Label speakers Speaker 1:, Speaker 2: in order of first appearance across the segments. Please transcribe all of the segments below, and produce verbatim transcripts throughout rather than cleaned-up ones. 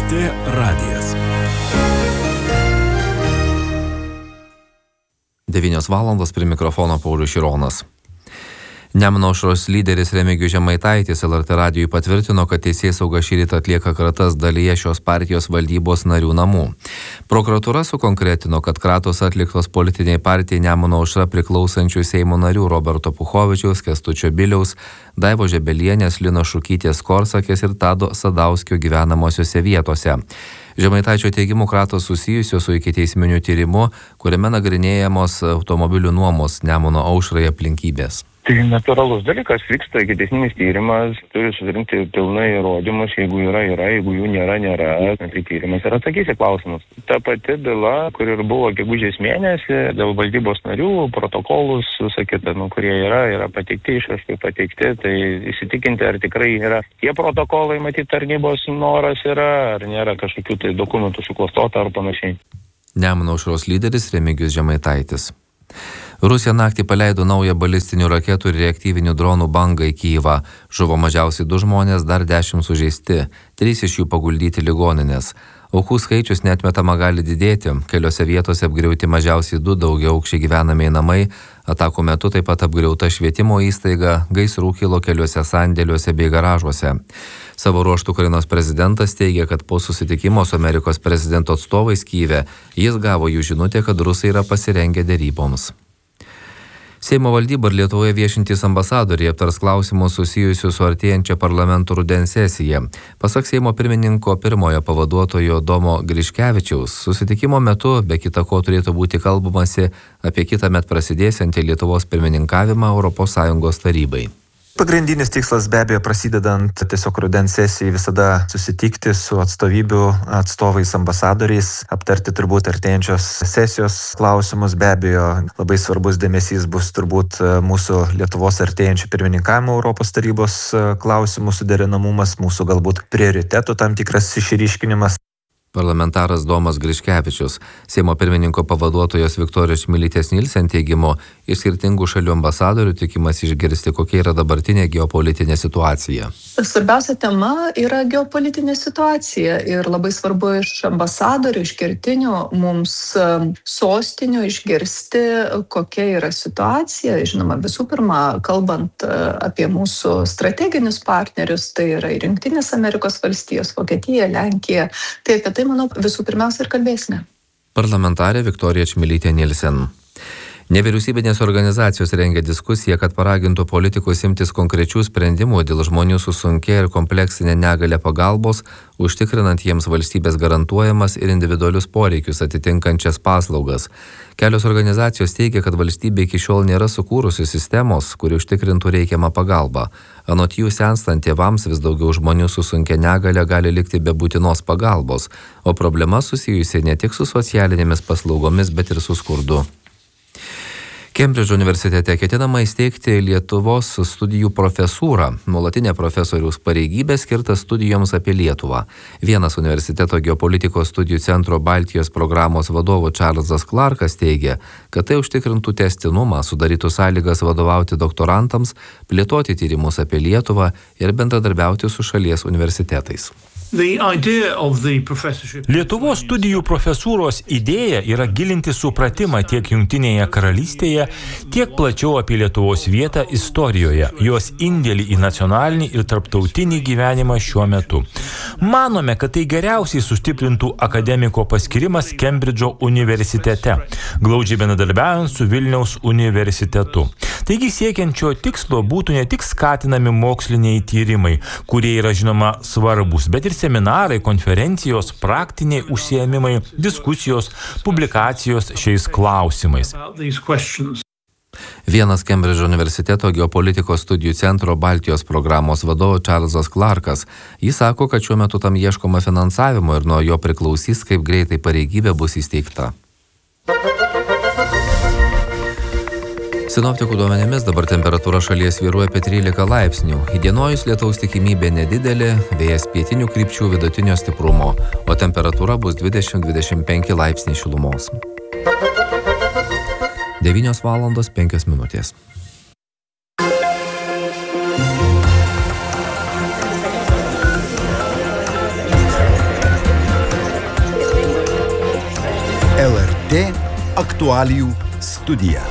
Speaker 1: T radijas. devynios valandos prie mikrofono Paulius Šironas. Nemuno aušros lyderis Remigijus Žemaitaitis L R T radijui patvirtino, kad teisėsauga šįryt atlieka kratas dalyje šios partijos valdybos narių namų. Prokuratūra sukonkretino, kad kratos atliktos politiniai partijai Nemuno aušra priklausančių Seimo narių Roberto Puchovičiaus, Kęstučio Biliaus, Daivos Žebelienės, Linos Šukytės Korsakės ir Tado Sadauskio gyvenamosiose vietose. Žemaitaičio teigimu kratos susijusios su ikiteisminiu tyrimu, kuriame nagrinėjamos automobilių nuomos Nemuno aušrai aplinkybės.
Speaker 2: Tai natūralus dalykas, vyksta ikiteisminis tyrimas, turi surinkti pilnai įrodymus, jeigu yra, yra, jeigu jų nėra, nėra, tai tyrimas ir atsakys į klausimus. Ta pati byla, kur ir buvo gegužės mėnesį, dėl valdybos narių, protokolus, sakyti, nu, kurie yra, yra pateikti, išraškai pateikti, tai įsitikinti, ar tikrai yra tie protokolai, matyti, tarnybos noras yra, ar nėra kažkokių tai dokumentų suklastota ar panašiai.
Speaker 1: Nemuno aušros lyderis Remigijus Žemaitaitis. Rusija naktį paleido naują balistinių raketų ir reaktyvinių dronų bangą į Kyjivą. Žuvo mažiausiai du žmonės, dar dešimt sužeisti, trys iš jų paguldyti ligoninės. Aukų skaičius neatmetama gali didėti, keliose vietose apgriauti mažiausiai du daugiaaukščiai gyvenamieji namai, atakų metu taip pat apgriauta švietimo įstaiga, gaisrų kilo keliuose sandėliuose bei garažuose. Savo ruožtu Ukrainos prezidentas teigia, kad po susitikimo su Amerikos prezidento atstovais Kyjive jis gavo jų žinutę, kad rusai yra pasirengę deryboms. Seimo valdyba ir Lietuvoje viešintys ambasadoriai aptars klausimus susijusius su artėjančia parlamento rudens sesija. Pasak Seimo pirmininko pirmojo pavaduotojo Domo Griškevičiaus, susitikimo metu be kita ko turėtų būti kalbamasi apie kitąmet prasidėsiantį Lietuvos pirmininkavimą Europos Sąjungos tarybai.
Speaker 3: Pagrindinis tikslas be abejo prasidedant tiesiog rudens sesijai visada susitikti su atstovybių atstovais, ambasadoriais, aptarti turbūt artėjančios sesijos klausimus. Be abejo labai svarbus dėmesys bus turbūt mūsų Lietuvos artėjančių pirmininkavimo Europos tarybos klausimų suderinamumas, mūsų galbūt prioritetų tam tikras išryškinimas.
Speaker 1: Parlamentaras Domas Griškevičius, Seimo pirmininko pavaduotojos Viktorijos Čmilytės Nilsen teigimu, iš skirtingų šalių ambasadorių tikimas išgirsti, kokia yra dabartinė geopolitinė situacija.
Speaker 4: Svarbiausia tema yra geopolitinė situacija ir labai svarbu iš ambasadorių, iš kertinių mums sostinių išgirsti, kokia yra situacija. Žinoma, visų pirma, kalbant apie mūsų strateginius partnerius, tai yra ir Jungtinės Amerikos valstijos, Vokietija, Lenkija, tai apie tai, manau, visų pirmiausia ir kalbėsime.
Speaker 1: Parlamentarė Viktorija Čmilytė Nilsen. Nevyriausybinės organizacijos rengia diskusiją, kad paragintų politikus imtis konkrečių sprendimų dėl žmonių su sunkia ir kompleksinė negalia pagalbos, užtikrinant jiems valstybės garantuojamas ir individualius poreikius atitinkančias paslaugas. Kelios organizacijos teigia, kad valstybė iki šiol nėra sukūrusi sistemos, kuri užtikrintų reikiamą pagalbą. Anot jų senstant tėvams vis daugiau žmonių su sunkia negalia gali likti be būtinos pagalbos, o problema susijusi ne tik su socialinėmis paslaugomis, bet ir su skurdu. Kembridžo universitete ketinama įsteigti Lietuvos studijų profesūrą, nuolatinė profesoriaus pareigybė skirta studijoms apie Lietuvą. Vienas universiteto geopolitikos studijų centro Baltijos programos vadovų Čarlzas Clarkas teigia, kad tai užtikrintų tęstinumą, sudarytų sąlygas vadovauti doktorantams, plėtoti tyrimus apie Lietuvą ir bendradarbiauti su šalies universitetais.
Speaker 5: Lietuvos studijų profesūros idėja yra gilinti supratimą tiek Jungtinėje karalystėje, tiek plačiau apie Lietuvos vietą istorijoje, jos indėlį į nacionalinį ir tarptautinį gyvenimą šiuo metu. Manome, kad tai geriausiai sustiprintų akademiko paskirimas Kembridžo universitete, glaudžiai bendradarbiaujant su Vilniaus universitetu. Taigi siekiančio tikslo būtų ne tik skatinami moksliniai tyrimai, kurie yra žinoma svarbus, bet ir seminarai, konferencijos, praktiniai užsiėmimai, diskusijos, publikacijos šiais klausimais.
Speaker 1: Vienas Kembridžo universiteto geopolitikos studijų centro Baltijos programos vadovas Čarlzas Clarkas. Jis sako, kad šiuo metu tam ieškoma finansavimo ir nuo jo priklausys, kaip greitai pareigybė bus įsteigta. Sinoptikų duomenimis dabar temperatūra šalies svyruoja apie trylika laipsnių. Įdienojus lietaus tikimybė nedidelė, vėjas pietinių krypčių vidutinio stiprumo, o temperatūra bus dvidešimt dvidešimt penki laipsniai šilumos. devynios valandos penkios minutės.
Speaker 6: T aktualijų studija.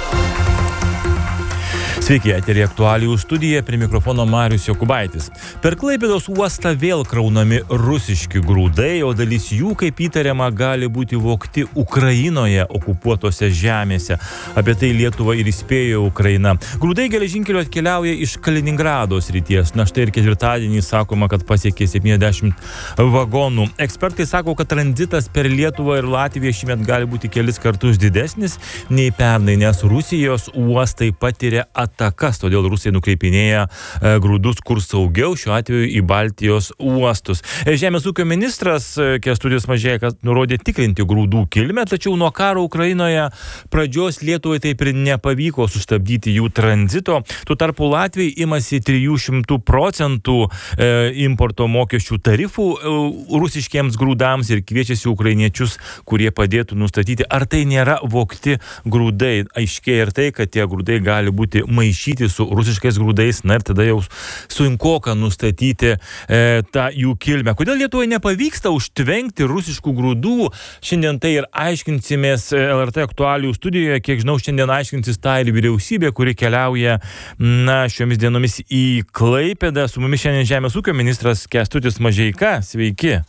Speaker 5: Sveiki, eteryje aktualijų studija, prie mikrofono Marius Jokubaitis. Per Klaipėdos uostą vėl kraunami rusiški grūdai, o dalis jų, kaip įtariama, gali būti vogti Ukrainoje okupuotose žemėse. Apie tai Lietuva ir įspėjo Ukraina. Grūdai geležinkeliu atkeliauja iš Kaliningrado srities. Na štai ir ketvirtadienį sakoma, kad pasiekė septyniasdešimt vagonų. Ekspertai sako, kad tranzitas per Lietuvą ir Latviją šiemet gali būti kelis kartus didesnis nei pernai, nes Rusijos uostai patiria atakas, todėl Rusai nukreipinėja e, grūdus kur saugiau, šiuo atveju į Baltijos uostus. Žemės ūkio ministras Kęstutis Mažeikas nurodė tikrinti grūdų kilmę, tačiau nuo karo Ukrainoje pradžios Lietuvai taip ir nepavyko sustabdyti jų tranzito. Tuo tarpu Latvijai imasi trijų šimtų procentų e, importo mokesčių tarifų e, rusiškiems grūdams ir kviečiasi ukrainiečius, kurie padėtų nustatyti, ar tai nėra vogti grūdai. Aiškiai ir tai, kad tie grūdai gali būti maišyti su rusiškais grūdais, na ir tada jau sunkoka nustatyti e, tą jų kilmę. Kodėl Lietuvai nepavyksta užtvenkti rusiškų grūdų? Šiandien tai ir aiškinsimės L R T aktualijų studijoje. Kiek žinau, šiandien aiškinsis tą ir vyriausybė, kuri keliauja na, šiomis dienomis į Klaipėdą. Su mumis šiandien Žemės ūkio ministras Kęstutis Mažeika. Sveiki.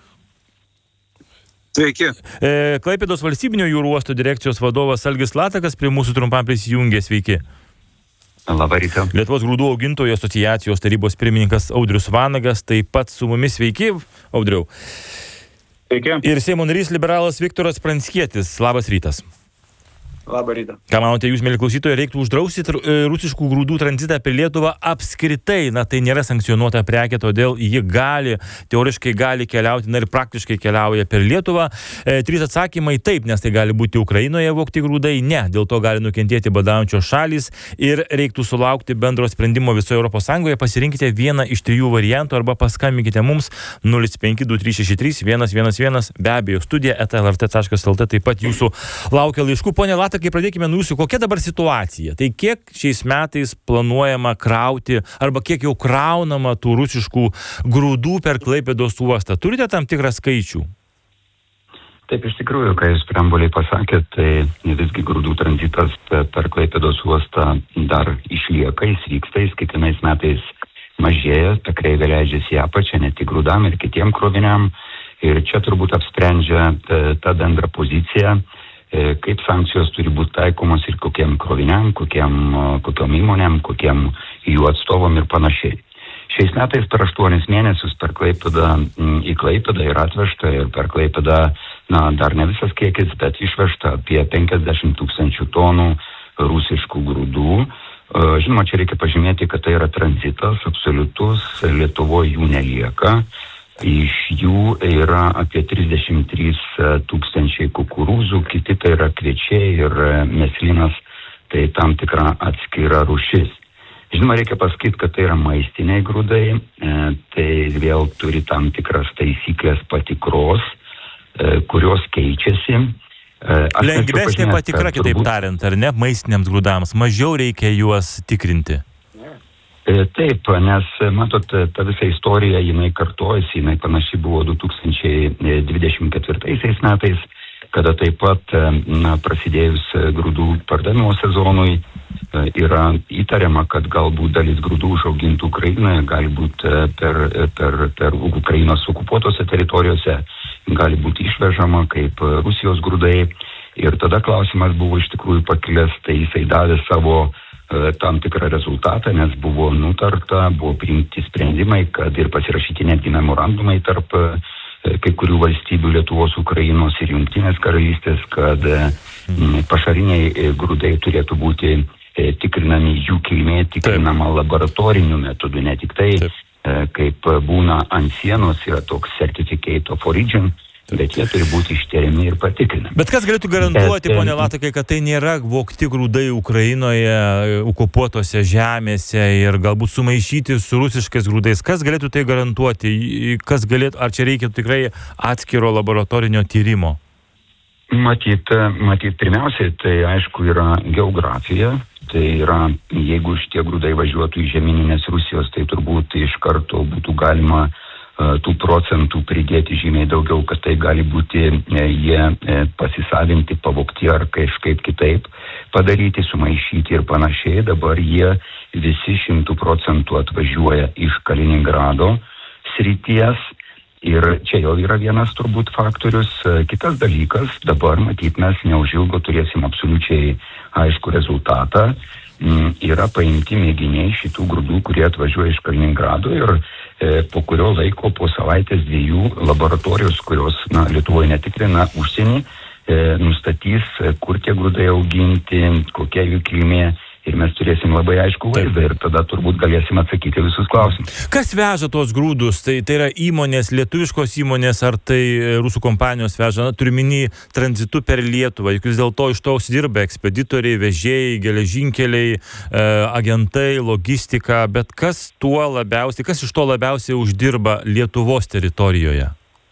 Speaker 7: Sveiki.
Speaker 5: E, Klaipėdos valstybinio jūrų uosto direkcijos vadovas Algis Latakas prie mūsų trumpam prisijungė. Sveiki.
Speaker 7: Labą rytą.
Speaker 5: Lietuvos grūdų augintojų asociacijos tarybos pirmininkas Audrius Vanagas taip pat su mumis. Sveiki, Audriau.
Speaker 7: Sveiki.
Speaker 5: Ir Seimo narys liberalas Viktoras Pranckietis. Labas rytas.
Speaker 7: Labą rytą.
Speaker 5: Ką manote jūs, mieli klausytojai, reiktų uždrausti rusiškų grūdų tranzitą per Lietuvą apskritai? Na, tai nėra sankcionuota prekė, todėl ji gali, teoriškai gali keliauti, na ir praktiškai keliauja per Lietuvą. E, trys atsakymai taip, nes tai gali būti Ukrainoje vogti grūdai, ne, dėl to gali nukentėti badaujančios šalys ir reiktų sulaukti bendro sprendimo visoje Europos Sąjungoje. Pasirinkite vieną iš trijų variantų arba paskambinkite mums nulis penki du trys šeši trys vienas vienas vienas. Be abejo, studija eta el er tė taškas el tė taip pat jūsų laukia laiškų. Pone Lata, kai pradėkime nuo jūsų, kokia dabar situacija? Tai kiek šiais metais planuojama krauti arba kiek jau kraunama tų rusiškų grūdų per Klaipėdos uostą? Turite tam tikrą skaičių?
Speaker 7: Taip, iš tikrųjų, kai jūs preambuliai pasakėt, tai visgi grūdų tranzitas per Klaipėdos uostą dar išlieka, jis vyksta, jis kiekvienais metais mažėja, ta kreivė leidžiasi į apačią, ne tik grūdam ir kitiem kroviniam. Ir čia turbūt apsprendžia ta bendra pozicija, kaip sankcijos turi būti taikomos ir kokiem kroviniam, kokiem, kokiom įmonėm, kokiem jų atstovom ir panašiai. Šiais metais per aštuonis mėnesius per Klaipėdą į Klaipėdą yra atvežta ir per Klaipėdą, na, dar ne visas kiekis, bet išvežta apie penkiasdešimt tūkstančių tonų rusiškų grūdų. Žinoma, čia reikia pažymėti, kad tai yra tranzitas absoliutus, Lietuvoje jų nelieka. Iš jų yra apie trisdešimt trys tūkstančiai kukurūzų, kiti tai yra kviečiai ir meslinas, tai tam tikra atskira rūšis. Žinoma, reikia pasakyti, kad tai yra maistiniai grūdai, tai vėl turi tam tikras taisyklės patikros, kurios keičiasi. Aš
Speaker 5: Lengvesnė patikra, kad, kitaip turbūt... tariant, ar ne, maistiniams grūdams, mažiau reikia juos tikrinti.
Speaker 7: Taip, nes, matot, ta visa istorija, jinai kartojasi, jinai panašiai buvo du tūkstančiai dvidešimt ketvirtaisiais metais, kada taip pat, na, prasidėjus grūdų pardavimo sezonui, yra įtariama, kad galbūt dalis grūdų užaugintų Ukrainoje, gali būti per, per, per Ukrainos okupuotose teritorijose, gali būti išvežama kaip Rusijos grūdai. Ir tada klausimas buvo iš tikrųjų pakilęs, tai jisai davė savo tam tikrą rezultatą, nes buvo nutarta, buvo priimti sprendimai, kad ir pasirašyti netgi memorandumai tarp kai kurių valstybių Lietuvos, Ukrainos ir Jungtinės karalystės, kad pašariniai grūdai turėtų būti tikrinami jų kilmė, tikrinama laboratoriniu metodu, ne tik tai, kaip būna ant sienos, yra toks certificate of origin, bet jie turi būti ištiriami ir patikrinami.
Speaker 5: Bet kas galėtų garantuoti, bet, ponė Latakai, kad tai nėra vogti grūdai Ukrainoje, okupuotose žemėse ir galbūt sumaišyti su rusiškais grūdais? Kas galėtų tai garantuoti? Kas galėtų, ar čia reikia tikrai atskiro laboratorinio tyrimo?
Speaker 7: Matyt, matyt, pirmiausiai, tai aišku yra geografija. Tai yra, jeigu šitie grūdai važiuotų į žemyninės Rusijos, tai turbūt iš karto būtų galima tų procentų pridėti žymiai daugiau, kad tai gali būti jie pasisavinti, pavogti ar kažkaip kitaip padaryti, sumaišyti ir panašiai. Dabar jie visi šimtų procentų atvažiuoja iš Kaliningrado srities ir čia jau yra vienas turbūt faktorius. Kitas dalykas, dabar matyt mes neužilgo turėsim absoliučiai aišku rezultatą. Yra paimti mėginiai šitų grūdų, kurie atvažiuoja iš Kaliningrado ir e, po kurio laiko, po savaitės dviejų laboratorijos, kurios na, Lietuvoje netikrina užsienį, e, nustatys, kur tie grūdai auginti, kokia jų kilmė. Ir mes turėsim labai aišku vaizdą ir tada turbūt galėsim atsakyti visus klausimus.
Speaker 5: Kas veža tos grūdus? Tai, tai yra įmonės, lietuviškos įmonės, ar tai rusų kompanijos veža? Na, turiu minį tranzitu per Lietuvą. Juk vis dėlto iš to užsidirba ekspeditoriai, vežėjai, geležinkeliai, e, agentai, logistika. Bet kas tuo labiausiai, kas iš to labiausiai uždirba Lietuvos teritorijoje?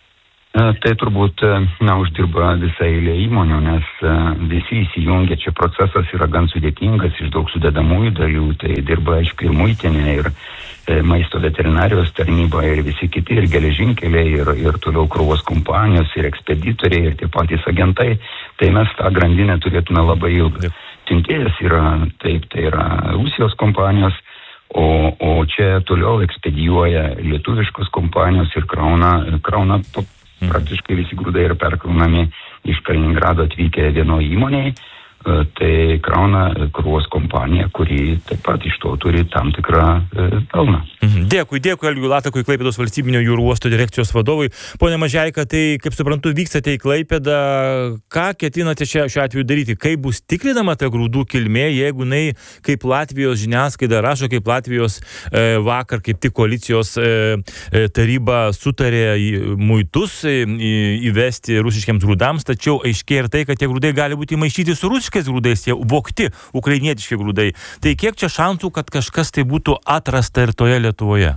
Speaker 7: Tai turbūt, na, uždirba visą eilę įmonių, nes visi įsijungia, čia procesas yra gan sudėtingas, iš daug sudedamųjų dalių, tai dirba, aišku, ir muitinė, ir maisto veterinarijos tarnyba, ir visi kiti, ir geležinkeliai, ir, ir toliau krūvos kompanijos, ir ekspeditoriai, ir tie patys agentai, tai mes tą grandinę turėtume labai ilgą. Siuntėjas yra, taip, tai yra Rusijos kompanijos, o, o čia toliau ekspedijuoja lietuviškos kompanijos ir krauna, krauna praktiškai visi grūdai yra perkraunami iš Kaliningrado atvykę vienoje įmonėje, tai krauna krūvos kompanija, kuri taip pat iš to turi tam tikrą pelną.
Speaker 5: Dėkui, dėkui Algiui Latakui, Klaipėdos valstybinio jūrų uosto direkcijos vadovui. Pone Mažeika, tai, kaip suprantu, vykstate į Klaipėdą. Ką ketinate čia, šiuo atveju daryti? Kaip bus tikrinama ta grūdų kilmė, jeigu jinai, kaip Latvijos žiniasklaida rašo, kaip Latvijos e, vakar, kaip tik koalicijos e, taryba sutarė į muitus e, įvesti rusiškiams grūdams, tačiau aiškiai ir tai, kad tie grūdai gali būti maišyti su rusiškiais grūdais, jie vogti, ukrainietiški grūdai. Tai kiek čia šansų, kad kažkas tai būtų atrasta ir toje Lietuvoje?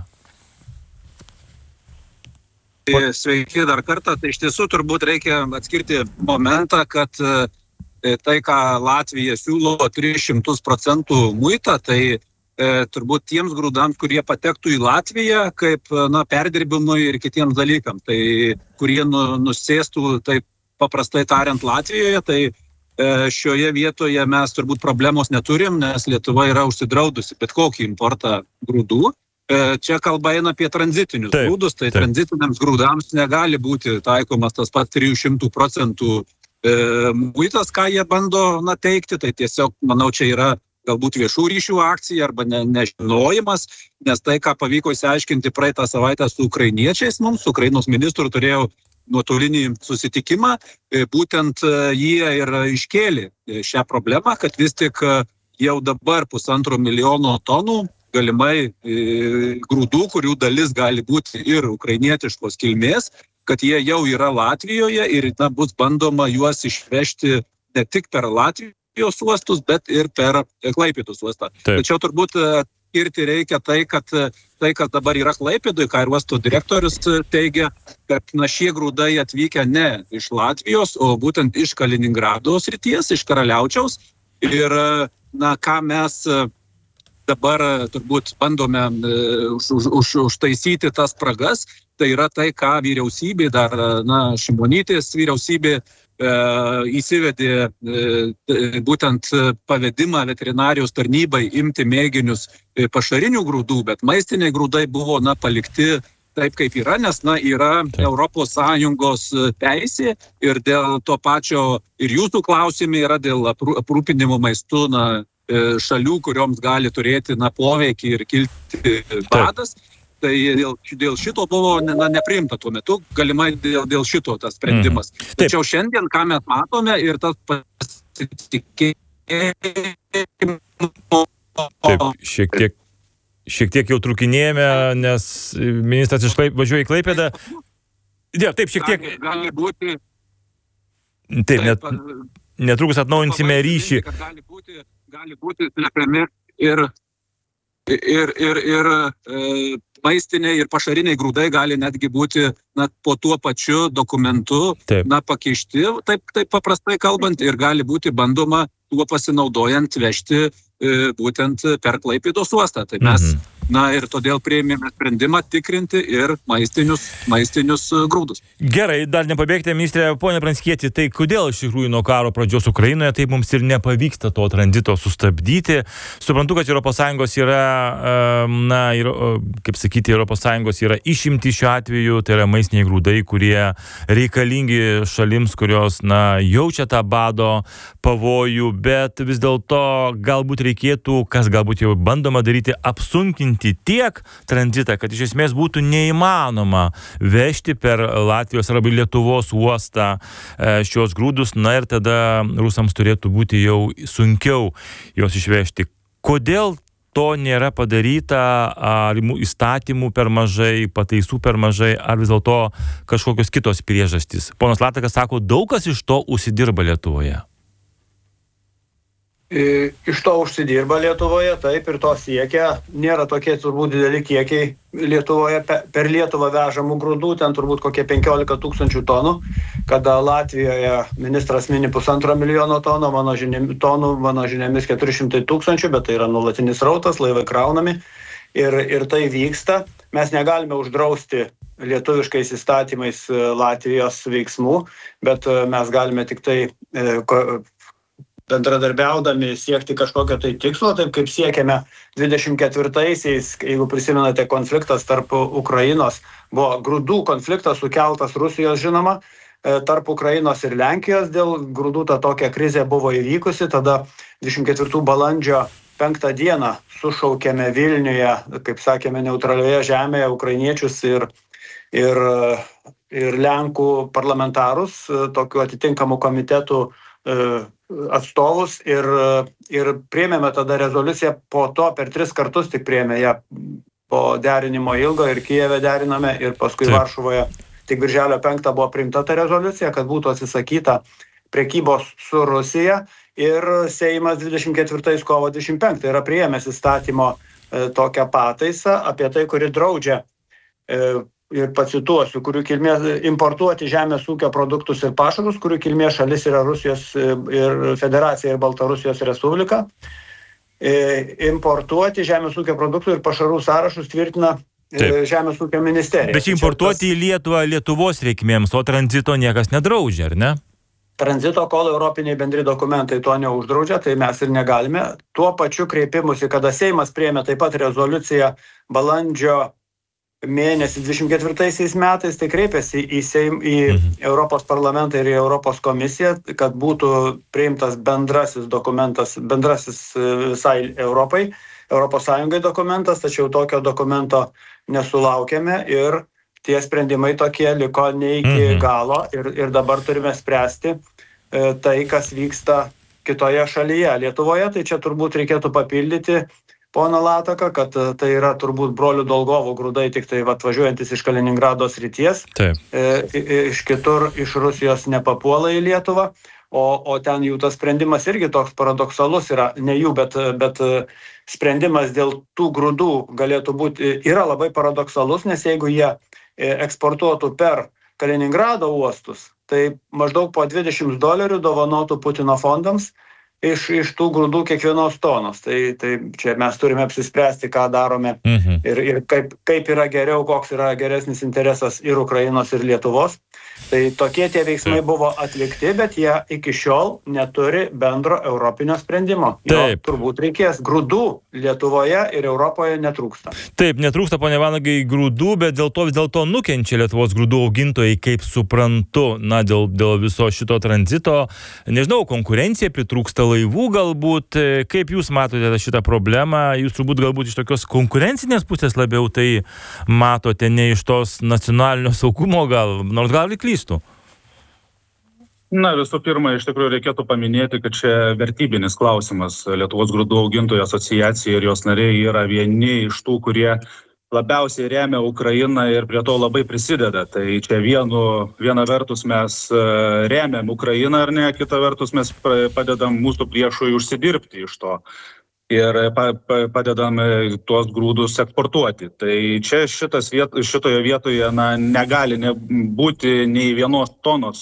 Speaker 8: Sveiki dar kartą. Tai iš tiesų turbūt reikia atskirti momentą, kad tai, ką Latvija siūlo tris šimtus procentų muitą, tai e, turbūt tiems grūdams, kurie patektų į Latviją, kaip na, perdirbimui ir kitiems dalykams, tai kurie nu, nusėstų, taip paprastai tariant, Latvijoje, tai šioje vietoje mes turbūt problemos neturim, nes Lietuva yra užsidraudusi bet kokį importą grūdų. Čia kalba eina apie tranzitinius taip, grūdus, tai taip. Tranzitiniams grūdams negali būti taikomas tas pats trijų šimtų procentų e, muitas, ką jie bando na, teikti. Tai tiesiog, manau, čia yra galbūt viešų ryšių akcija arba ne, nežinojimas, nes tai, ką pavyko įsiaiškinti praeitą savaitę su ukrainiečiais, mums, su Ukrainos ministru turėjau nuotolinį susitikimą, būtent jie ir iškėlė šią problemą, kad vis tik jau dabar pusantro milijono tonų galimai grūdų, kurių dalis gali būti ir ukrainietiškos kilmės, kad jie jau yra Latvijoje ir na, bus bandoma juos išvežti ne tik per Latvijos uostus, bet ir per Klaipėdos uostą. Taip. Tačiau turbūt skirti reikia tai, kad tai, kas dabar yra Klaipėdoje, ką ir uosto direktorius teigia, kad na, šie grūdai atvykę ne iš Latvijos, o būtent iš Kaliningrado srities, iš Karaliaučiaus. Ir na, ką mes dabar turbūt bandome už, už, už, užtaisyti tas spragas, tai yra tai, ką vyriausybė, dar na, Šimonytės vyriausybė E, įsivedė e, būtent pavedimą veterinarijos tarnybai imti mėginius e, pašarinių grūdų, bet maistiniai grūdai buvo na, palikti taip, kaip yra, nes na, yra Europos Sąjungos teisė ir dėl to pačio ir jūsų klausimai yra dėl aprūpinimo maistu na, šalių, kurioms gali turėti na, poveikį ir kilti badas. Tai dėl, dėl šito buvo na, nepriimta tuo metu, galimai dėl, dėl šito tas sprendimas. Mm. Tačiau šiandien, ką mes matome, ir tas pasitikėjimas...
Speaker 5: Taip, šiek tiek, šiek tiek jau trukinėjame, nes ministras iš Klaip, važiuoja į Klaipėdą. Ja, taip, šiek tiek...
Speaker 8: Gali, gali būti...
Speaker 5: Taip, net, netrukus atnaujinsime ryšį.
Speaker 8: Gali būti, gali būti slepiami ir... Ir, ir, ir e, maistiniai ir pašariniai grūdai gali netgi būti na, po tuo pačiu dokumentu na, pakeišti, taip, taip paprastai kalbant, ir gali būti bandoma tuo pasinaudojant vežti e, būtent per Klaipėdos uostą. Tai mes mm-hmm. Na ir todėl priėmėme sprendimą tikrinti ir maistinius, maistinius grūdus.
Speaker 5: Gerai, dar nepabėgti, ministrė, ponia Pranckieti, tai kodėl iš tikrųjų nuo karo pradžios Ukrainoje taip mums ir nepavyksta to tranzito sustabdyti? Suprantu, kad Europos Sąjungos yra, na, ir, kaip sakyti, Europos Sąjungos yra išimti šiuo atveju, tai yra maistiniai grūdai, kurie reikalingi šalims, kurios, na, jaučia tą bado pavojų, bet vis dėlto galbūt reikėtų, kas galbūt jau bandoma daryti, apsunkinti tiek tranzitą, kad iš esmės būtų neįmanoma vežti per Latvijos arba Lietuvos uostą šios grūdus, na ir tada rusams turėtų būti jau sunkiau juos išvežti. Kodėl to nėra padaryta, ar įstatymų per mažai, pataisų per mažai, ar vis dėlto kažkokios kitos priežastys? Ponas Latakas sako, daug kas iš to užsidirba Lietuvoje.
Speaker 9: Iš to užsidirba Lietuvoje, taip, ir to siekia. Nėra tokie turbūt dideli kiekiai Lietuvoje, per Lietuvą vežamų grūdų, ten turbūt kokie penkiolika tūkstančių tonų, kada Latvijoje ministras mini pusantro milijono tonų, mano žiniomis, tonų, mano žiniomis keturi šimtai tūkstančių, bet tai yra nuolatinis rautas, laivai kraunami ir, ir tai vyksta. Mes negalime uždrausti lietuviškais įstatymais Latvijos veiksmų, bet mes galime tik tai bendradarbiaudami siekti kažkokio tai tikslo, taip kaip siekėme dvidešimt ketvirtaisiais, jeigu prisimenate, konfliktas tarp Ukrainos, buvo grūdų konfliktas sukeltas Rusijos, žinoma, tarp Ukrainos ir Lenkijos, dėl grūdų ta tokia krizė buvo įvykusi, tada dvidešimt ketvirtų balandžio penktą dieną sušaukėme Vilniuje, kaip sakėme, neutralioje žemėje ukrainiečius ir, ir, ir Lenkų parlamentarus, tokių atitinkamų komitetų atstovus ir, ir priėmėme tada rezoliuciją, po to per tris kartus tik priėmė ją po derinimo ilgo ir Kijeve deriname ir paskui Taip. Varšuvoje tik birželio penktą buvo priimta ta rezoliucija, kad būtų atsisakyta prekybos su Rusija ir Seimas dvidešimt ketvirtais kovo dvidešimt penktą yra priėmęs įstatymo e, tokią pataisą apie tai, kuri draudžia e, ir pacituosiu, kurių kilmės importuoti žemės ūkio produktus ir pašarus, kurių kilmės šalis yra Rusijos ir Federacija ir Baltarusijos Respublika. Importuoti žemės ūkio produktų ir pašarų sąrašus tvirtina Taip. Žemės ūkio ministerija.
Speaker 5: Bet importuoti į Lietuvą Lietuvos reikmėms, o tranzito niekas nedraudžia, ar ne?
Speaker 9: Tranzito, kol europiniai bendri dokumentai to neuždraudžia, tai mes ir negalime. Tuo pačiu kreipimusi, kada Seimas priėmė taip pat rezoliuciją balandžio mėnesį dvidešimt ketvirtaisiais metais, tai kreipėsi į, Seim, į mhm. Europos parlamentą ir į Europos komisiją, kad būtų priimtas bendrasis dokumentas, bendrasis visai Europai, Europos Sąjungai dokumentas, tačiau tokio dokumento nesulaukėme ir tie sprendimai tokie liko ne iki mhm. galo ir, ir dabar turime spręsti e, tai, kas vyksta kitoje šalyje. Lietuvoje, tai čia turbūt reikėtų papildyti poną Lataką, kad tai yra turbūt brolių Dolgovų grūdai, tik tai atvažiuojantis iš Kaliningrado srities. Taip. E, iš kitur, iš Rusijos nepapuola į Lietuvą, o, o ten jų tas sprendimas irgi toks paradoksalus yra, ne jų, bet, bet sprendimas dėl tų grūdų galėtų būti, yra labai paradoksalus, nes jeigu jie eksportuotų per Kaliningrado uostus, tai maždaug po dvidešimt dolerių dovanotų Putino fondams iš, iš tų grūdų kiekvienos tonos. Tai, tai čia mes turime apsispręsti, ką darome mhm. ir, ir kaip, kaip yra geriau, koks yra geresnis interesas ir Ukrainos, ir Lietuvos. Tai tokie tie veiksmai buvo atlikti, bet jie iki šiol neturi bendro europinio sprendimo. Jo turbūt reikės. Grūdų Lietuvoje ir Europoje netrūksta.
Speaker 5: Taip, netrūksta, ponia Vanagai, grūdų, bet dėl to vis dėlto nukenčia Lietuvos grūdų augintojai, kaip suprantu, na, dėl, dėl viso šito tranzito. Nežinau, konkurencija pritrūksta laivų galbūt. Kaip jūs matote šitą problemą? Jūs turbūt galbūt iš tokios konkurencinės pusės labiau tai matote, ne iš tos nacionalinio saugumo gal, nors gal ir klystų.
Speaker 10: Na, visų pirma, iš tikrųjų reikėtų paminėti, kad čia vertybinis klausimas. Lietuvos grūdų augintojų asociacija ir jos nariai yra vieni iš tų, kurie labiausiai remia Ukrainą ir prie to labai prisideda. Tai čia vienu, viena vertus mes remiam Ukrainą ar ne, kita vertus mes padedam mūsų priešui užsidirbti iš to ir padedam tuos grūdus eksportuoti. Tai čia šitas viet, šitoje vietoje na, negali ne, būti nei vienos tonos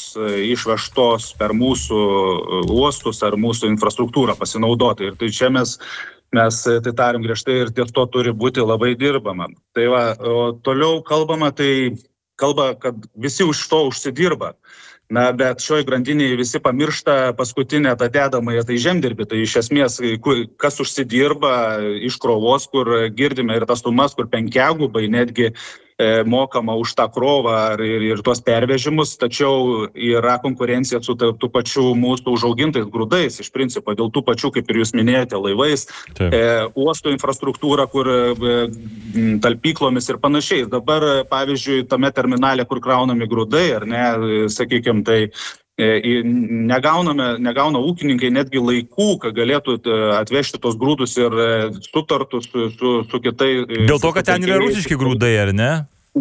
Speaker 10: išvežtos per mūsų uostus ar mūsų infrastruktūrą pasinaudoti. Ir tai čia mes Mes tai tarim griežtai ir ties to turi būti labai dirbama. Tai va, o toliau kalbama, tai kalba, kad visi už to užsidirba. Na, bet šioj grandinėje visi pamiršta paskutinę tą dedamąją, tai žemdirbį. Tai iš esmės, kas užsidirba iš krovos, kur girdime ir tas sumas, kur penkiagubai netgi e, mokama už tą krovą ir, ir tuos pervežimus, tačiau yra konkurencija su tų pačių mūsų užaugintais grūdais, iš principo, dėl tų pačių, kaip ir jūs minėjote, laivais, e, uostų infrastruktūra, kur e, talpyklomis ir panašiai. Dabar, pavyzdžiui, tame terminale, kur kraunami grūdai, ar ne, sakykime, tai e, negauname, negauna ūkininkai netgi laikų, kad galėtų atvežti tos grūdus ir e, sutartus su, su, su kitai.
Speaker 5: Dėl to, kad ten yra rusiški grūdai, ar ne?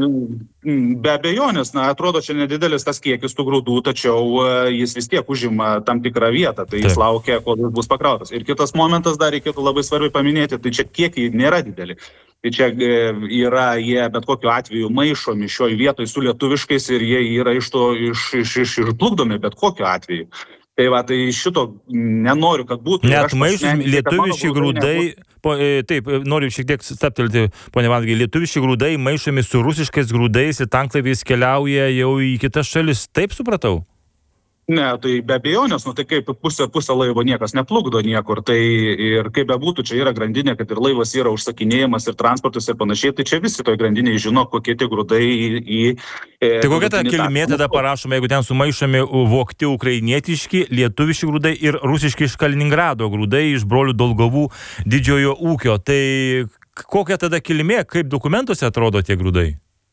Speaker 10: Be abejonės, na, atrodo, čia nedidelis tas kiekis tų grūdų, tačiau jis vis tiek užima tam tikrą vietą, tai jis laukia, kol jis bus pakrautas. Ir kitas momentas dar reikėtų labai svarbiai paminėti, tai čia kiekiai nėra dideli. Tai čia yra, jie bet kokiu atveju maišomi šioj vietoj su lietuviškais ir jie yra iš to iš, iš, iš, išplukdomi bet kokiu atveju. Tai va, tai šito nenoriu, kad būtų.
Speaker 5: Net maišomi lietuviški grūdai, po, taip, noriu šiek tiek staptelti, ponia Vanagai, lietuviški grūdai maišomi su rusiškais grūdais ir tanklaiviais keliauja jau į kitas šalis, taip supratau?
Speaker 10: Ne, tai be abejonės, nu tai kaip pusę, pusę laivo niekas neplukdo niekur, tai ir kaip bebūtų, čia yra grandinė, kad ir laivas yra užsakinėjimas ir transportas ir panašiai, tai čia visi toj grandiniai žino, kokie tie grūdai į... į
Speaker 5: tai kokia ta kilmė tada parašoma, jeigu ten sumaišomi vogti ukrainietiški, lietuviški grūdai ir rusiški iš Kaliningrado grūdai, iš brolių Dolgovų didžiojo ūkio, tai kokia tada kilmė, kaip dokumentuose atrodo tie grūdai?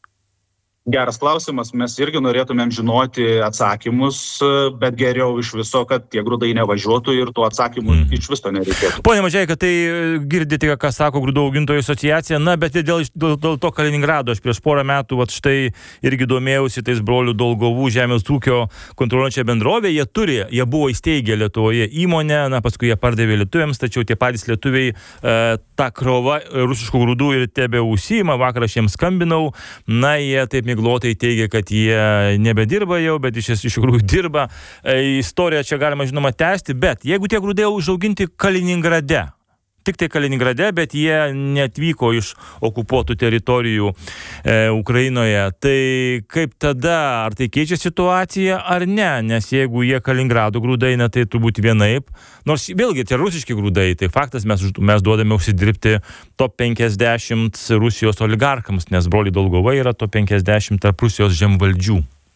Speaker 10: Geras klausimas, mes irgi norėtumėm žinoti atsakymus, bet geriau iš viso, kad tie grūdai nevažiuotų ir tų atsakymų mm. iš viso nereikėtų.
Speaker 5: Pone Mažeika, tai girdite, ką sako grūdų augintojų asociacija, na, bet dėl, dėl, dėl to Kaliningrado aš prieš porą metų, vat štai irgi domėjausi tais brolių Dolgovų žemės ūkio kontroliuojančią bendrovę, jie turi, jie buvo įsteigę Lietuvoje įmonę, na, paskui jie pardavė lietuviams, tačiau tie patys lietuviai e, tą krovą rusiškų grūdų ir tebe užsiima, vakar aš jiems skambinau, na, jie taip miglotai teigia, kad jie nebedirba jau, bet iš, iš tikrųjų dirba. E, istoriją čia galima, žinoma, tęsti, bet jeigu tie grūdai užauginti Kaliningrade, tik tai Kaliningrade, bet jie netvyko iš okupuotų teritorijų e, Ukrainoje, tai kaip tada, ar tai keičia situaciją, ar ne? Nes jeigu jie Kaliningrado grūdai, na, tai turbūt vienaip. Nors vėlgi, tai rusiški grūdai, tai faktas, mes, mes duodame užsidirbti top penkiasdešimt Rusijos oligarkams, nes broliai Dolgovai yra top penkiasdešimt tarp Rusijos žemvaldžių.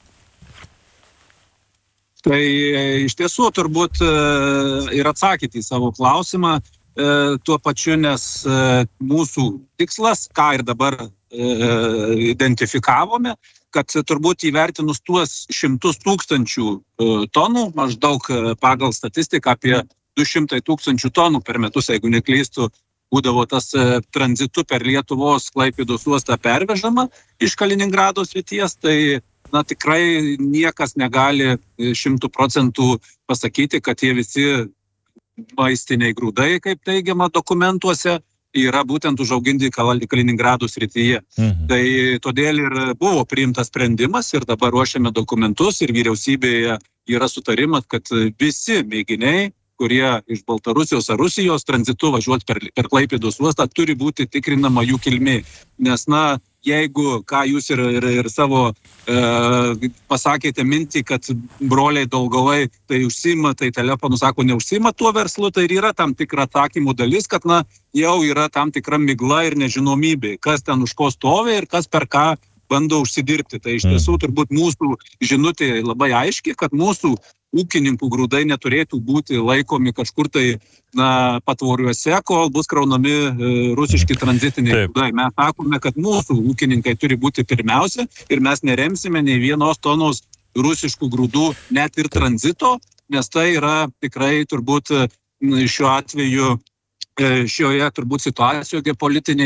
Speaker 8: Tai iš tiesų turbūt ir atsakyti į savo klausimą, tuo pačiu, nes mūsų tikslas, ką ir dabar identifikavome, kad turbūt įvertinus tuos šimtus tūkstančių tonų, maždaug pagal statistiką apie du šimtai tūkstančių tonų per metus, jeigu neklystu, būdavo tas tranzitu per Lietuvos Klaipėdos uostą pervežama iš Kaliningrado srities, tai na, tikrai niekas negali šimtų procentų pasakyti, kad jie visi maistiniai grūdai, kaip teigiama dokumentuose, yra būtent užauginti Kaliningrado srityje. Mhm. Tai todėl ir buvo priimtas sprendimas ir dabar ruošiame dokumentus ir vyriausybėje yra sutarimas, kad visi mėginiai, kurie iš Baltarusijos ar Rusijos tranzitu važiuoti per, per Klaipėdos uostą, turi būti tikrinama jų kilmė. Nes, na, jeigu, ką jūs ir, ir, ir savo e, pasakėte mintį, kad broliai Dolgovai tai užsima, tai telefonu sako, neužsima tuo verslu, tai yra tam tikra atsakymų dalis, kad na, jau yra tam tikra migla ir nežinomybė, kas ten už ko stovi ir kas per ką bando užsidirbti. Tai iš tiesų turbūt mūsų žinutė labai aiški, kad mūsų ūkininkų grūdai neturėtų būti laikomi kažkur tai na, patvoriuose, kol bus kraunami e, rusiški tranzitiniai grūdai. Mes sakome, kad mūsų ūkininkai turi būti pirmiausia ir mes neremsime nei vienos tonos rusiškų grūdų net ir tranzito, nes tai yra tikrai turbūt šiuo atveju šioje turbūt situacijoje politinėje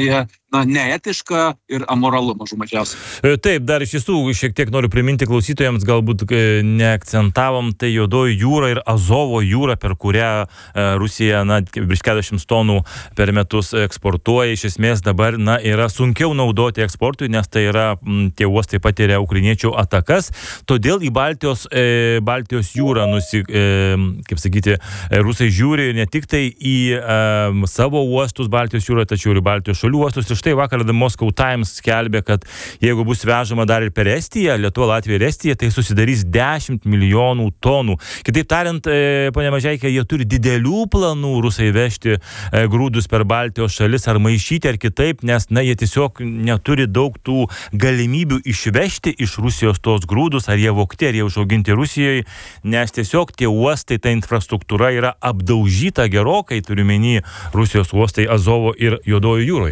Speaker 8: na, neetiška ir amoralu mažų mažiausiai.
Speaker 5: Taip, dar iš tiesų šiek tiek noriu priminti klausytojams, galbūt neakcentavom, tai Juodoji jūra ir Azovo jūra, per kurią Rusija, na, virš keturiasdešimt tonų per metus eksportuoja, iš esmės dabar, na, yra sunkiau naudoti eksportui, nes tai yra, tie uostai patiria ukrainiečių atakas, todėl į Baltijos, e, Baltijos jūrą, nusi, e, kaip sakyti, rusai žiūri ne tik tai į e, savo uostus Baltijos jūroje, tačiau ir Baltijos šalių uostus. Štai vakar The Moscow Times skelbė, kad jeigu bus vežama dar ir per Estiją, Lietuva, Latvija ir Estija, tai susidarys dešimt milijonų tonų. Kitaip tariant, e, ponia Mažeikė, jie turi didelių planų rusai vežti e, grūdus per Baltijos šalis ar maišyti ar kitaip, nes, na, jie tiesiog neturi daug tų galimybių išvežti iš Rusijos tos grūdus, ar jie vogti, ar jie užauginti Rusijoje, nes tiesiog tie uostai, ta infrastruktūra yra apdaužyta gerokai, turiu menį Rusijos uostai Azovo ir Juodojo jūroje.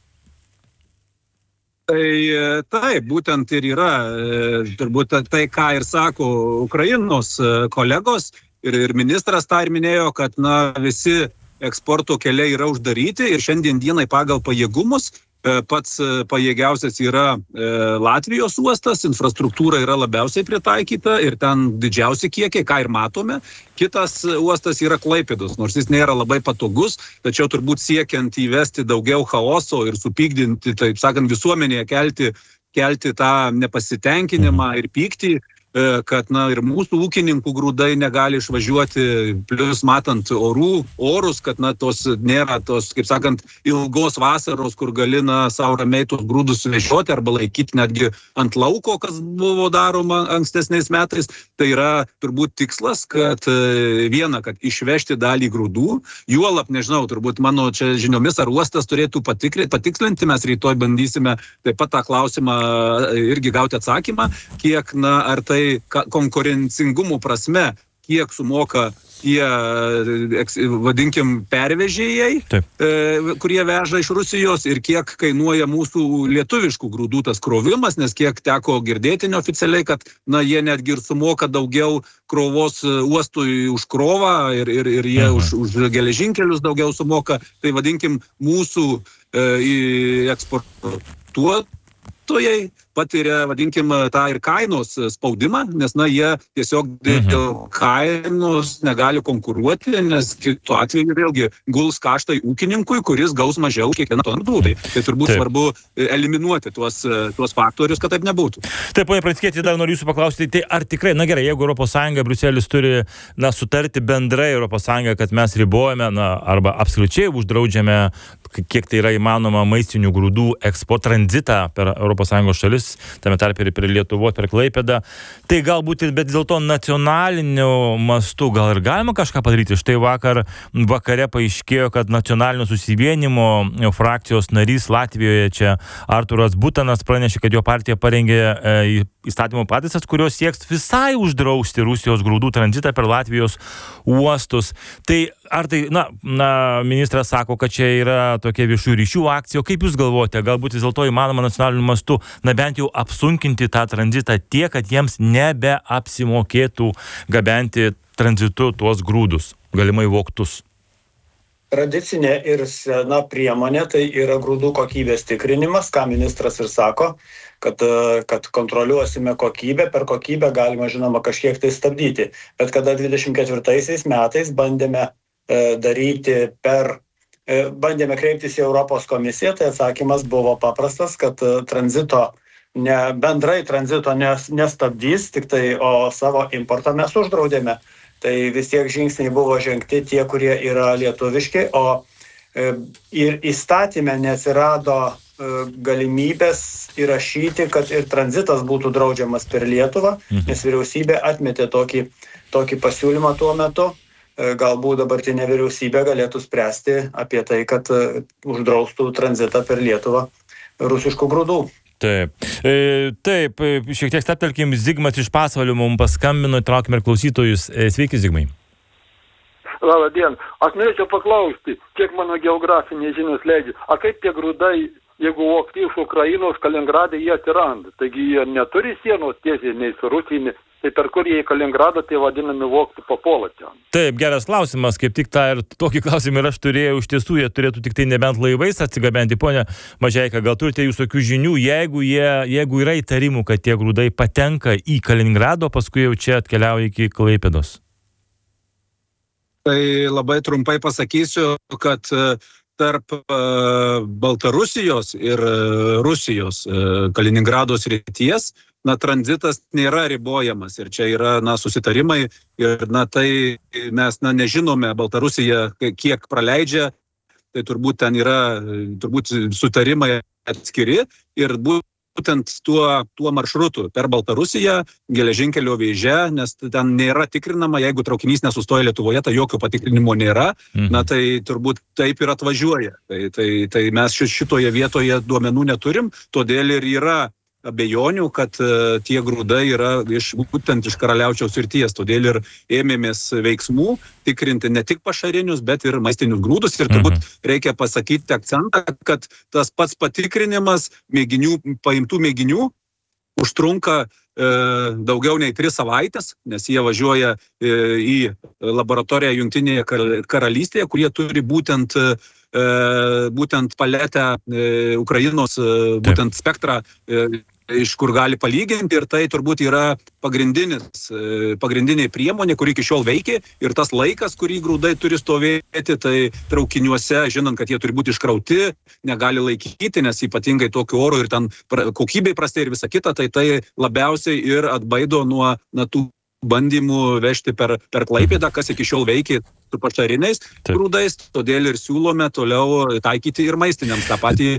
Speaker 8: Tai taip, būtent ir yra, turbūt tai, ką ir sako Ukrainos kolegos, ir, ir ministras tą ir minėjo, kad, na, visi eksporto keliai yra uždaryti ir šiandien dienai pagal pajėgumus pats pajėgiausias yra Latvijos uostas, infrastruktūra yra labiausiai pritaikyta ir ten didžiausi kiekiai, ką ir matome. Kitas uostas yra Klaipėdos, nors jis nėra labai patogus, tačiau turbūt siekiant įvesti daugiau chaoso ir supykdinti, taip sakant, visuomenėje kelti, kelti tą nepasitenkinimą ir pyktį, kad, na, ir mūsų ūkininkų grūdai negali išvažiuoti, plius matant orų, orus, kad, na, tos nėra tos, kaip sakant, ilgos vasaros, kur gali, na, savo ramiai tos grūdus suvežioti arba laikyti netgi ant lauko, kas buvo daroma ankstesniais metais. Tai yra turbūt tikslas, kad viena, kad išvežti dalį grūdų, juolab, nežinau, turbūt mano čia žiniomis, ar uostas turėtų patikslinti, mes rytoj bandysime taip pat tą klausimą irgi gauti atsakymą, kiek, na, ar tai konkurencingumo prasme, kiek sumoka tie, vadinkim, pervežėjai, e, kurie veža iš Rusijos ir kiek kainuoja mūsų lietuviškų grūdų tas krovimas, nes kiek teko girdėti neoficialiai, kad, na, jie netgi ir sumoka daugiau krovos uostui už krovą ir, ir, ir jie už, už geležinkelius daugiau sumoka. Tai vadinkim, mūsų e, eksportuotojai patiria, vadinkim, tą ir kainos spaudimą, nes, na, jie tiesiog dėl kainos negali konkuruoti, nes kitu atveju vėlgi guls kaštai ūkininkui, kuris gaus mažiau kiekvieną toną grūdai. Tai turbūt taip. Svarbu eliminuoti tuos, tuos faktorius, kad taip nebūtų.
Speaker 5: Taip, ponia Pranckieti, dar noriu jūsų paklausti, tai ar tikrai, na gerai, jeigu Europos Sąjunga, Briuselis turi, na, sutarti bendrai Europos Sąjunga, kad mes ribojame, na, arba absoliučiai uždraudžiame, kiek tai yra įmanoma, maistinių grūdų eksport tranzitą per Europos Sąjungos šalis, tame tarpe ir per Lietuvos, per Klaipėdą. Tai galbūt, bet dėl to nacionaliniu mastu gal ir galima kažką padaryti. Štai vakar, vakare paaiškėjo, kad nacionalinio susivienimo frakcijos narys Latvijoje čia Arturas Butanas pranešė, kad jo partija parengė e, įstatymo pataisas, kurios sieks visai uždrausti Rusijos grūdų tranzitą per Latvijos uostus. Tai ar tai, na, na, ministras sako, kad čia yra tokia viešų ryšių akcija, o kaip jūs galvojate, galbūt vis dėlto įmanoma nacionaliniu mastu, na, bent jau apsunkinti tą tranzitą tiek, kad jiems nebeapsimokėtų gabenti tranzitu tuos grūdus, galimai vogtus?
Speaker 9: Tradicinė ir sena priemonė tai yra grūdų kokybės tikrinimas, ką ministras ir sako, kad, kad kontroliuosime kokybę, per kokybę galima, žinoma, kažkiek tai stabdyti. Bet kada dvidešimt ketvirtaisiais metais bandėme daryti per, bandėme kreiptis į Europos komisiją, tai atsakymas buvo paprastas, kad tranzito, ne, bendrai tranzito nes, nestabdys, tik tai, o savo importą mes uždraudėme. Tai vis tiek žingsniai buvo žengti tie, kurie yra lietuviški, o ir įstatymė neatsirado galimybės įrašyti, kad ir tranzitas būtų draudžiamas per Lietuvą, nes vyriausybė atmetė tokį, tokį pasiūlymą tuo metu. Galbūt dabartinė vyriausybė galėtų spręsti apie tai, kad uždraustų tranzitą per Lietuvą rusiškų grūdų.
Speaker 5: Taip, e, taip, šiek tiek staptelkim, Zigmas iš Pasvalio mums paskambino, įtraukime ir klausytojus. Sveiki, Zigmai.
Speaker 11: Labą dieną. Aš norėčiau paklausti, kiek mano geografinės žinios leidžia, a kaip tie grūdai, jeigu vogti iš Ukrainos, Kalingrade, jie atsiranda. Taigi jie neturi sienos tiesiai nei su Rusija, tai per kur jie į Kaliningradą, tai vadinami voktų papuola ten.
Speaker 5: Taip, geras klausimas, kaip tik tą ir tokį klausimą ir aš turėjau, iš tiesų jie turėtų tik tai nebent laivais atsigabenti. Pone Mažeika, gal turite jūs tokių žinių, jeigu, jie, jeigu yra įtarimų, kad tie grūdai patenka į Kaliningrado, paskui jau čia atkeliauja iki Klaipėdos?
Speaker 8: Tai labai trumpai pasakysiu, kad tarp Baltarusijos ir Rusijos Kaliningrado srities na, tranzitas nėra ribojamas ir čia yra, na, susitarimai ir, na, tai mes, na, nežinome Baltarusija, kiek praleidžia, tai turbūt ten yra, turbūt sutarimai atskiri ir būtent tuo, tuo maršrutu per Baltarusiją, geležinkelio vėže, nes ten nėra tikrinama, jeigu traukinys nesustoja Lietuvoje, tai jokio patikrinimo nėra, mhm. na, tai turbūt taip ir atvažiuoja. Tai, tai, tai mes šitoje vietoje duomenų neturim, todėl ir yra abejonių, kad uh, tie grūdai yra iš, būtent iš Karaliaučiaus srities, todėl ir ėmėmės veiksmų tikrinti ne tik pašarinius, bet ir maistinius grūdus ir turbūt mhm. reikia pasakyti akcentą, kad tas pats patikrinimas mėginių, paimtų mėginių užtrunka e, daugiau nei tris savaitės, nes jie važiuoja e, į laboratoriją Jungtinėje karalystėje, kurie turi būtent e, būtent paletę e, Ukrainos, e, būtent spektrą, e, iš kur gali palyginti ir tai turbūt yra pagrindinis, e, pagrindinė priemonė, kuri iki šiol veikia ir tas laikas, kurį grūdai turi stovėti, tai traukiniuose, žinant, kad jie turi būti iškrauti, negali laikyti, nes ypatingai tokiu oru ir ten kokybei prastai ir visa kita, tai tai labiausiai ir atbaido nuo na, tų bandymų vežti per, per Klaipėdą, kas iki šiol veikia su pašariniais grūdais, todėl ir siūlome toliau taikyti ir maistiniams tą patį